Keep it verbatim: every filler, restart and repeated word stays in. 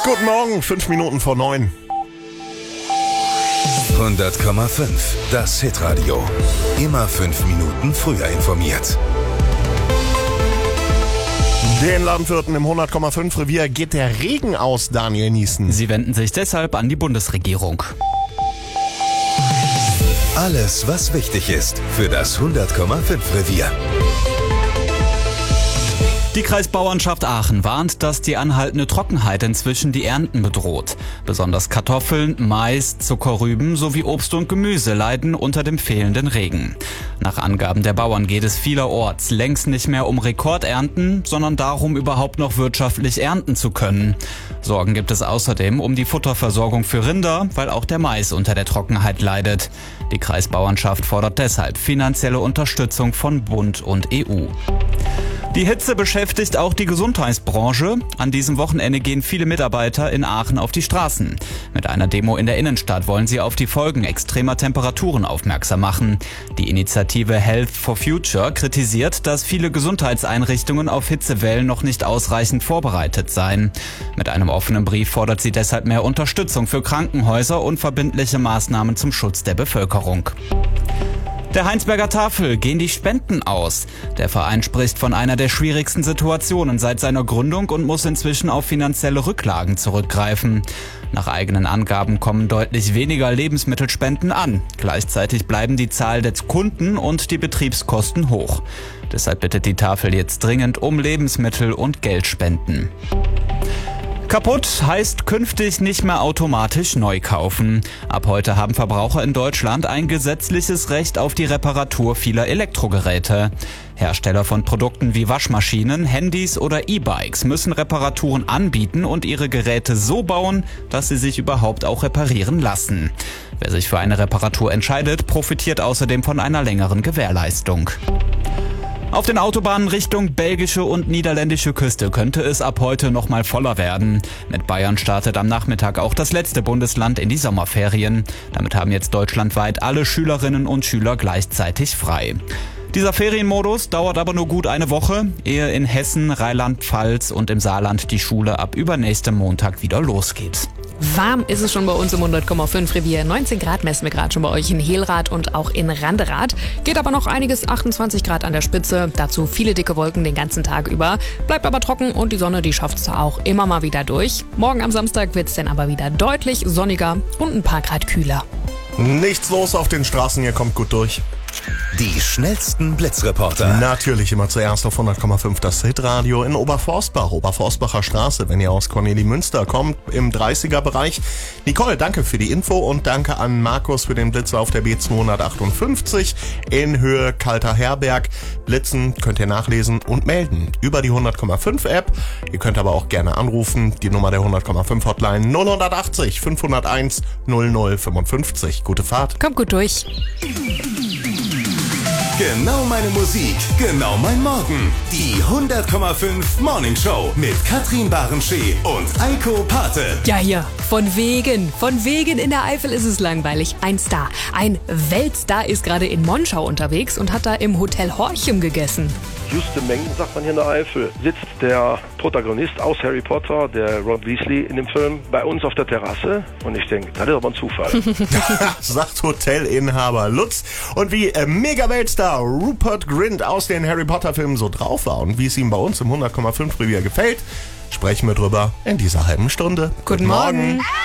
Guten Morgen, fünf Minuten vor neun. hundert Komma fünf, das Hitradio. Immer fünf Minuten früher informiert. Den Landwirten im hundert Komma fünf Revier geht der Regen aus, Daniel Niesen. Sie wenden sich deshalb an die Bundesregierung. Alles, was wichtig ist für das hundert Komma fünf Revier. Die Kreisbauernschaft Aachen warnt, dass die anhaltende Trockenheit inzwischen die Ernten bedroht. Besonders Kartoffeln, Mais, Zuckerrüben sowie Obst und Gemüse leiden unter dem fehlenden Regen. Nach Angaben der Bauern geht es vielerorts längst nicht mehr um Rekordernten, sondern darum, überhaupt noch wirtschaftlich ernten zu können. Sorgen gibt es außerdem um die Futterversorgung für Rinder, weil auch der Mais unter der Trockenheit leidet. Die Kreisbauernschaft fordert deshalb finanzielle Unterstützung von Bund und E U. Die Hitze beschäftigt auch die Gesundheitsbranche. An diesem Wochenende gehen viele Mitarbeiter in Aachen auf die Straßen. Mit einer Demo in der Innenstadt wollen sie auf die Folgen extremer Temperaturen aufmerksam machen. Die Initiative Health for Future kritisiert, dass viele Gesundheitseinrichtungen auf Hitzewellen noch nicht ausreichend vorbereitet seien. Mit einem offenen Brief fordert sie deshalb mehr Unterstützung für Krankenhäuser und verbindliche Maßnahmen zum Schutz der Bevölkerung. Der Heinsberger Tafel gehen die Spenden aus. Der Verein spricht von einer der schwierigsten Situationen seit seiner Gründung und muss inzwischen auf finanzielle Rücklagen zurückgreifen. Nach eigenen Angaben kommen deutlich weniger Lebensmittelspenden an. Gleichzeitig bleiben die Zahl der Kunden und die Betriebskosten hoch. Deshalb bittet die Tafel jetzt dringend um Lebensmittel und Geldspenden. Kaputt heißt künftig nicht mehr automatisch neu kaufen. Ab heute haben Verbraucher in Deutschland ein gesetzliches Recht auf die Reparatur vieler Elektrogeräte. Hersteller von Produkten wie Waschmaschinen, Handys oder E-Bikes müssen Reparaturen anbieten und ihre Geräte so bauen, dass sie sich überhaupt auch reparieren lassen. Wer sich für eine Reparatur entscheidet, profitiert außerdem von einer längeren Gewährleistung. Auf den Autobahnen Richtung belgische und niederländische Küste könnte es ab heute noch mal voller werden. Mit Bayern startet am Nachmittag auch das letzte Bundesland in die Sommerferien. Damit haben jetzt deutschlandweit alle Schülerinnen und Schüler gleichzeitig frei. Dieser Ferienmodus dauert aber nur gut eine Woche, ehe in Hessen, Rheinland-Pfalz und im Saarland die Schule ab übernächstem Montag wieder losgeht. Warm ist es schon bei uns im hundert Komma fünf Revier. neunzehn Grad messen wir gerade schon bei euch in Hehlrath und auch in Randerath. Geht aber noch einiges, achtundzwanzig Grad an der Spitze. Dazu viele dicke Wolken den ganzen Tag über. Bleibt aber trocken und die Sonne, die schafft es auch immer mal wieder durch. Morgen am Samstag wird es dann aber wieder deutlich sonniger und ein paar Grad kühler. Nichts los auf den Straßen, ihr kommt gut durch. Die schnellsten Blitzreporter. Natürlich immer zuerst auf hundert Komma fünf das Hitradio in Oberforstbach, Oberforstbacher Straße, wenn ihr aus Kornelimünster kommt, im dreißiger Bereich. Nicole, danke für die Info und danke an Markus für den Blitzer auf der B zweihundertachtundfünfzig in Höhe Kalter Herberg. Blitzen könnt ihr nachlesen und melden über die hundert Komma fünf App. Ihr könnt aber auch gerne anrufen, die Nummer der hundert Komma fünf Hotline null achtzig fünfhunderteins null null fünfundfünfzig. Gute Fahrt. Kommt gut durch. Genau meine Musik, genau mein Morgen. Die hundert Komma fünf Morning Show mit Katrin Barenschee und Eiko Pate. Ja, hier. Von wegen. Von wegen in der Eifel ist es langweilig. Ein Star, ein Weltstar ist gerade in Monschau unterwegs und hat da im Hotel Horchem gegessen. Juste Mengen, sagt man hier in der Eifel, sitzt der Protagonist aus Harry Potter, der Ron Weasley in dem Film, bei uns auf der Terrasse. Und ich denke, das ist aber ein Zufall. Sagt Hotelinhaber Lutz. Und wie äh, Mega-Weltstar Rupert Grint aus den Harry Potter-Filmen so drauf war und wie es ihm bei uns im hundert Komma fünf Revier gefällt, sprechen wir drüber in dieser halben Stunde. Guten, Guten Morgen. Morgen.